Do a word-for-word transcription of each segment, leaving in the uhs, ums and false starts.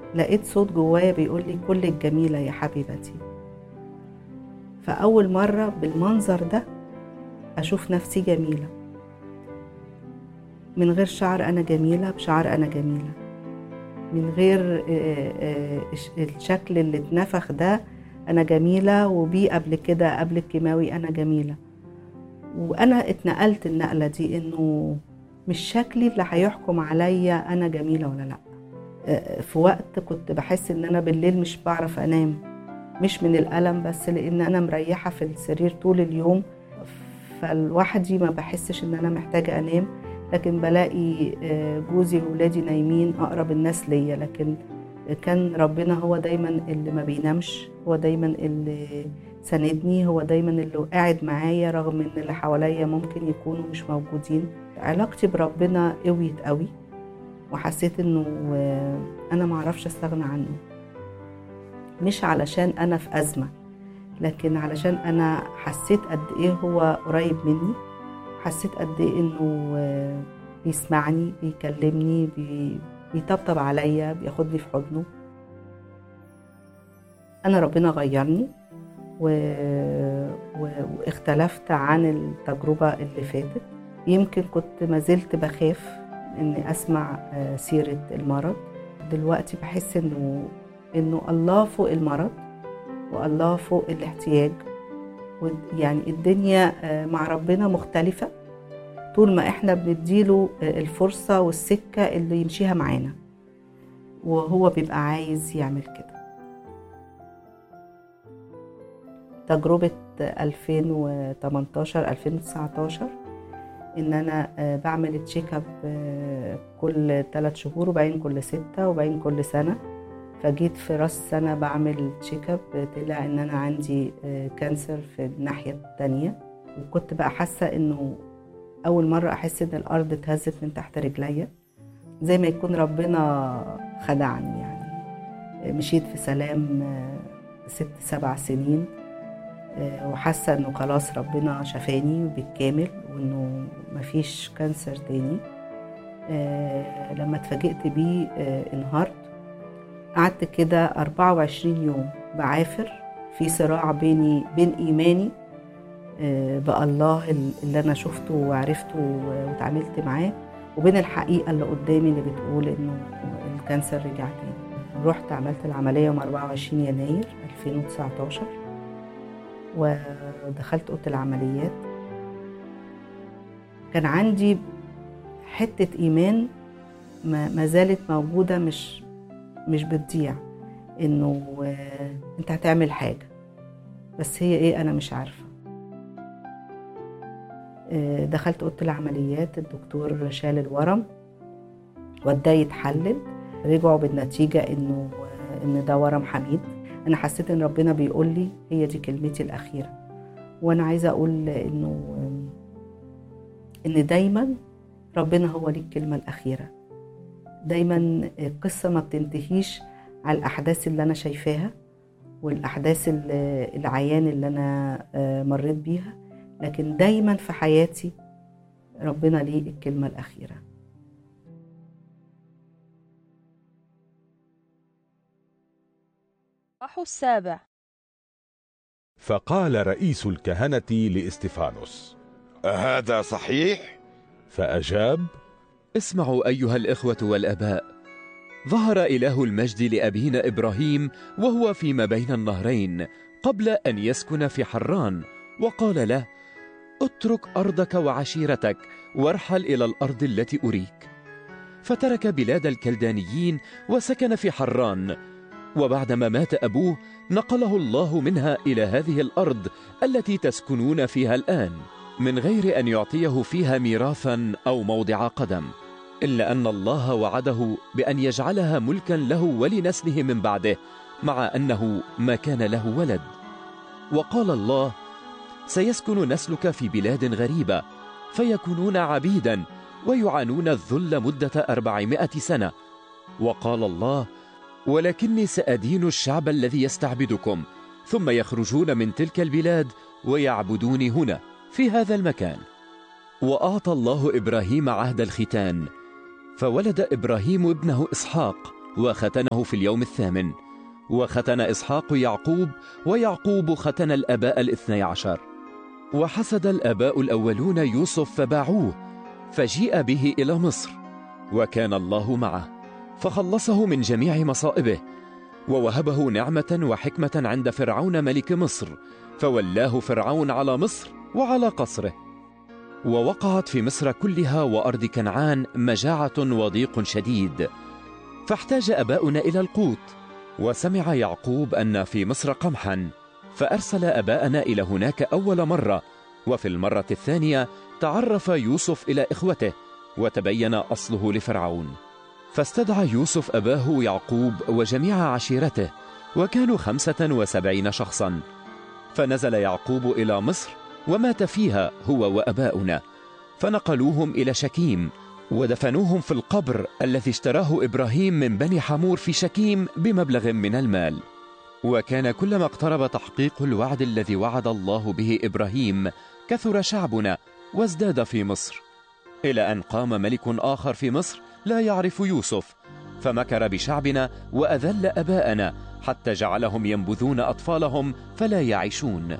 لقيت صوت جوايا بيقول لي كلك جميلة يا حبيبتي. فأول مرة بالمنظر ده أشوف نفسي جميلة، من غير شعر أنا جميلة، بشعر أنا جميلة، من غير الشكل اللي اتنفخ ده أنا جميلة، وبيه قبل كده قبل الكيماوي أنا جميلة. وأنا اتنقلت النقلة دي إنه مش شكلي اللي هيحكم عليا أنا جميلة ولا لأ. في وقت كنت بحس إن أنا بالليل مش بعرف أنام، مش من الألم بس، لأن أنا مريحة في السرير طول اليوم، فالوحدي ما بحسش إن أنا محتاجة أنام، لكن بلاقي جوزي وولادي نايمين أقرب الناس ليا، لكن كان ربنا هو دايما اللي ما بينامش، هو دايما اللي ساندني، هو دايما اللي قاعد معايا رغم ان اللي حواليا ممكن يكونوا مش موجودين. علاقتي بربنا قويت قوي، وحسيت انه انا معرفش استغنى عنه، مش علشان انا في أزمة، لكن علشان انا حسيت قد ايه هو قريب مني، حسيت قد ايه انه بيسمعني، بيكلمني، بي... بيطبطب عليا، بياخدني في حضنه. انا ربنا غيرني و... و... واختلفت عن التجربة اللي فاتت. يمكن كنت ما زلت بخاف اني اسمع سيرة المرض، دلوقتي بحس انه انه الله فوق المرض، والله فوق الاحتياج، يعني الدنيا مع ربنا مختلفة طول ما احنا بنديله الفرصة والسكة اللي يمشيها معانا، وهو بيبقى عايز يعمل كده. تجربة ألفين وتمنتاشر ألفين وتسعتاشر ان انا بعمل تشيك اب كل ثلاث شهور، وبعدين كل ستة، وبعدين كل سنة. فجيت في راس سنة بعمل تشيك اب، طلع ان انا عندي كانسر في الناحية التانية، وكنت بقى حاسة انه اول مرة احس ان الارض اتهزت من تحت رجليا، زي ما يكون ربنا خدعني. يعني مشيت في سلام ست سبع سنين، وحاسة انه خلاص ربنا شفاني بالكامل، وانه مفيش كانسر تاني. لما اتفاجئت بيه انهارت. قعدت كده أربعة وعشرين يوم بعافر في صراع بيني بين إيماني بالله اللي أنا شفته وعرفته وتعاملت معاه، وبين الحقيقة اللي قدامي اللي بتقول إنه الكانسر رجع تاني. رحت عملت العملية يوم أربعة وعشرين يناير ألفين وتسعتاشر، ودخلت أوضة العمليات. كان عندي حتة إيمان ما زالت موجودة، مش مش بتضيع، إنه أنت هتعمل حاجة، بس هي إيه أنا مش عارفة. دخلت أوضة العمليات، الدكتور شال الورم وداه يتحلل، رجعوا بالنتيجة إنه إن ده ورم حميد. أنا حسيت إن ربنا بيقول لي هي دي كلمتي الأخيرة، وأنا عايزة أقول إنه إن دايما ربنا هو ليه الكلمة الأخيرة. دايما القصة ما بتنتهيش على الأحداث اللي أنا شايفاها والأحداث العيان اللي أنا مريت بيها، لكن دايما في حياتي ربنا ليه الكلمة الأخيرة. السابع. فقال رئيس الكهنة لاستفانوس: أهذا صحيح؟ فأجاب: اسمعوا أيها الإخوة والأباء، ظهر إله المجد لأبينا إبراهيم وهو فيما بين النهرين قبل أن يسكن في حران، وقال له: اترك أرضك وعشيرتك وارحل إلى الأرض التي أريك. فترك بلاد الكلدانيين وسكن في حران، وبعدما مات أبوه نقله الله منها إلى هذه الأرض التي تسكنون فيها الآن، من غير أن يعطيه فيها ميراثا أو موضع قدم، إلا أن الله وعده بأن يجعلها ملكا له ولنسله من بعده، مع أنه ما كان له ولد. وقال الله: سيسكن نسلك في بلاد غريبة، فيكونون عبيدا ويعانون الذل مدة أربعمائة سنة. وقال الله: ولكني سأدين الشعب الذي يستعبدكم، ثم يخرجون من تلك البلاد ويعبدوني هنا في هذا المكان. وأعطى الله إبراهيم عهد الختان، فولد إبراهيم ابنه إسحاق، وختنه في اليوم الثامن، وختن إسحاق يعقوب، ويعقوب ختن الآباء الاثني عشر. وحسد الآباء الأولون يوسف فباعوه، فجيء به إلى مصر، وكان الله معه فخلصه من جميع مصائبه، ووهبه نعمة وحكمة عند فرعون ملك مصر، فولاه فرعون على مصر وعلى قصره. ووقعت في مصر كلها وأرض كنعان مجاعة وضيق شديد، فاحتاج أباؤنا إلى القوت. وسمع يعقوب أن في مصر قمحا، فأرسل أباءنا إلى هناك أول مرة، وفي المرة الثانية تعرف يوسف إلى إخوته، وتبين أصله لفرعون. فاستدعى يوسف أباه يعقوب وجميع عشيرته، وكانوا خمسة وسبعين شخصا. فنزل يعقوب إلى مصر ومات فيها هو وأباؤنا، فنقلوهم إلى شكيم، ودفنوهم في القبر الذي اشتراه إبراهيم من بني حمور في شكيم بمبلغ من المال. وكان كلما اقترب تحقيق الوعد الذي وعد الله به إبراهيم كثر شعبنا وازداد في مصر، إلى أن قام ملك آخر في مصر لا يعرف يوسف، فمكر بشعبنا وأذل أباءنا حتى جعلهم ينبذون أطفالهم فلا يعيشون.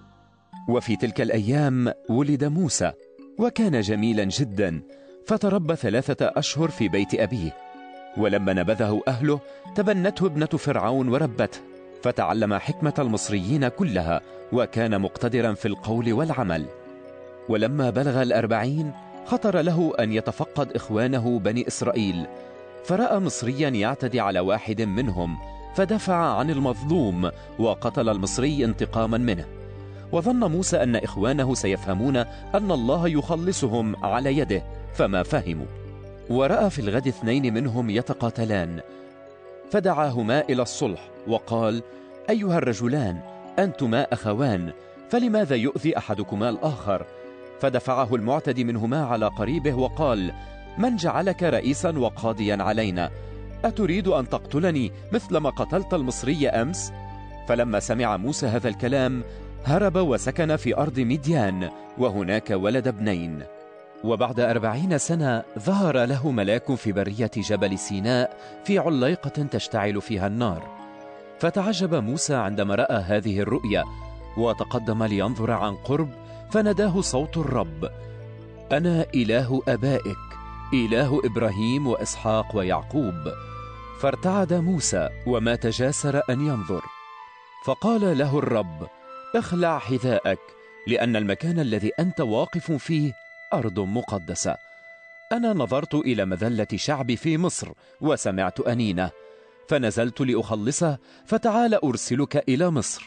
وفي تلك الأيام ولد موسى، وكان جميلا جدا، فتربى ثلاثة أشهر في بيت أبيه. ولما نبذه أهله تبنته ابنة فرعون وربته، فتعلم حكمة المصريين كلها، وكان مقتدرا في القول والعمل. ولما بلغ الأربعين خطر له أن يتفقد إخوانه بني إسرائيل، فرأى مصريا يعتدي على واحد منهم، فدفع عن المظلوم وقتل المصري انتقاما منه. وظن موسى أن إخوانه سيفهمون أن الله يخلصهم على يده، فما فهموا. ورأى في الغد اثنين منهم يتقاتلان، فدعاهما إلى الصلح وقال: أيها الرجلان، أنتما أخوان، فلماذا يؤذي أحدكما الآخر؟ فدفعه المعتدي منهما على قريبه وقال: من جعلك رئيسا وقاضيا علينا؟ أتريد أن تقتلني مثلما قتلت المصري أمس؟ فلما سمع موسى هذا الكلام هرب وسكن في أرض مديان، وهناك ولد ابنين. وبعد أربعين سنة ظهر له ملاك في برية جبل سيناء في عليقة تشتعل فيها النار، فتعجب موسى عندما رأى هذه الرؤيا، وتقدم لينظر عن قرب، فناداه صوت الرب: أنا إله أبائك، إله إبراهيم وإسحاق ويعقوب. فارتعد موسى وما تجاسر أن ينظر، فقال له الرب: اخلع حذاءك، لأن المكان الذي أنت واقف فيه أرض مقدسة. أنا نظرت إلى مذلة شعبي في مصر وسمعت أنينه، فنزلت لأخلصه، فتعال أرسلك إلى مصر.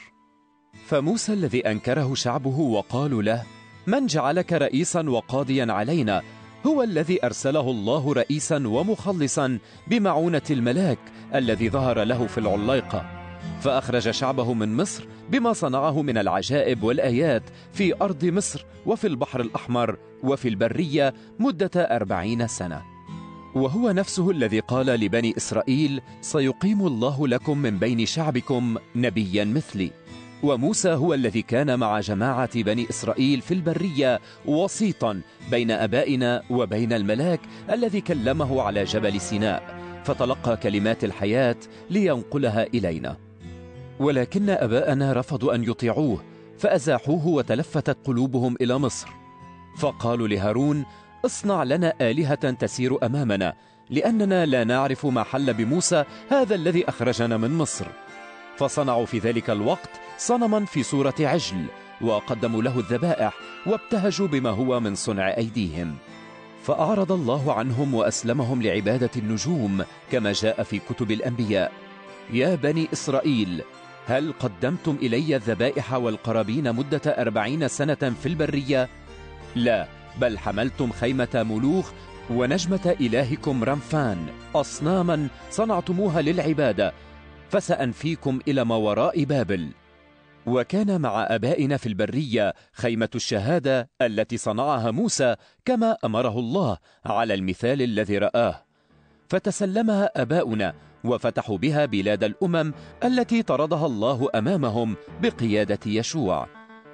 فموسى الذي أنكره شعبه وقالوا له: من جعلك رئيسا وقاضيا علينا؟ هو الذي أرسله الله رئيسا ومخلصا بمعونة الملاك الذي ظهر له في العليقة، فأخرج شعبه من مصر بما صنعه من العجائب والآيات في أرض مصر وفي البحر الأحمر وفي البرية مدة أربعين سنة. وهو نفسه الذي قال لبني إسرائيل: سيقيم الله لكم من بين شعبكم نبيا مثلي. وموسى هو الذي كان مع جماعة بني إسرائيل في البرية وسيطا بين أبائنا وبين الملاك الذي كلمه على جبل سيناء، فتلقى كلمات الحياة لينقلها إلينا. ولكن أباءنا رفضوا أن يطيعوه، فأزاحوه وتلفتت قلوبهم إلى مصر. فقالوا لهارون: اصنع لنا آلهة تسير أمامنا، لأننا لا نعرف ما حل بموسى هذا الذي أخرجنا من مصر. فصنعوا في ذلك الوقت صنما في صورة عجل، وقدموا له الذبائح، وابتهجوا بما هو من صنع أيديهم. فأعرض الله عنهم وأسلمهم لعبادة النجوم، كما جاء في كتب الأنبياء: يا بني إسرائيل، هل قدمتم إلي الذبائح والقرابين مدة أربعين سنة في البرية؟ لا، بل حملتم خيمة ملوخ ونجمة إلهكم رمفان، أصناما صنعتموها للعبادة، فسأنفيكم إلى ما وراء بابل. وكان مع أبائنا في البرية خيمة الشهادة التي صنعها موسى كما أمره الله على المثال الذي رآه، فتسلمها أباؤنا وفتحوا بها بلاد الأمم التي طردها الله أمامهم بقيادة يشوع.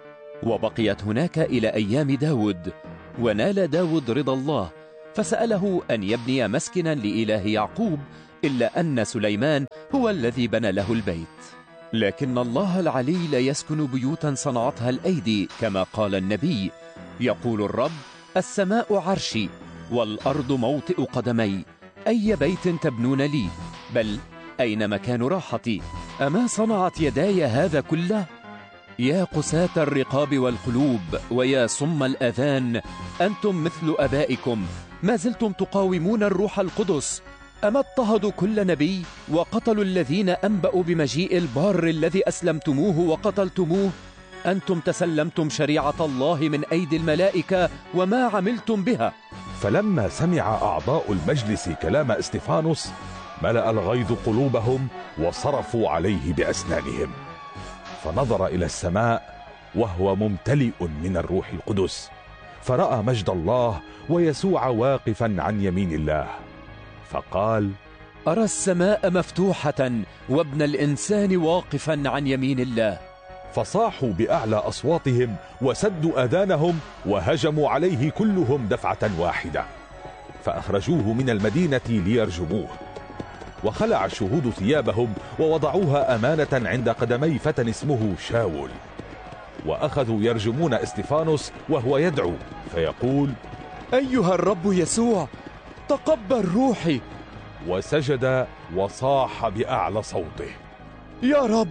وبقيت هناك إلى أيام داود. ونال داود رضا الله، فسأله أن يبني مسكنا لإله يعقوب إلا أن سليمان هو الذي بنى له البيت. لكن الله العلي لا يسكن بيوتا صنعتها الأيدي، كما قال النبي: يقول الرب: السماء عرشي والأرض موطئ قدمي، أي بيت تبنون لي؟ بل أين مكان راحتي؟ أما صنعت يداي هذا كله؟ يا قساة الرقاب والقلوب، ويا صم الأذان، أنتم مثل أبائكم، ما زلتم تقاومون الروح القدس. أما اضطهدوا كل نبي وقتلوا الذين أنبأوا بمجيء البار الذي أسلمتموه وقتلتموه؟ أنتم تسلمتم شريعة الله من أيدي الملائكة وما عملتم بها. فلما سمع أعضاء المجلس كلام استفانوس ملأ الغيظ قلوبهم وصرفوا عليه بأسنانهم، فنظر إلى السماء وهو ممتلئ من الروح القدس، فرأى مجد الله ويسوع واقفا عن يمين الله، فقال: أرى السماء مفتوحة وابن الإنسان واقفا عن يمين الله. فصاحوا بأعلى أصواتهم وسدوا آذانهم وهجموا عليه كلهم دفعة واحدة، فأخرجوه من المدينة ليرجموه. وخلع الشهود ثيابهم ووضعوها أمانة عند قدمي فتى اسمه شاول، وأخذوا يرجمون استفانوس وهو يدعو فيقول: أيها الرب يسوع، تقبل روحي. وسجد وصاح بأعلى صوته: يا رب،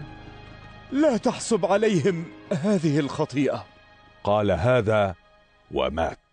لا تحسب عليهم هذه الخطيئة. قال هذا ومات.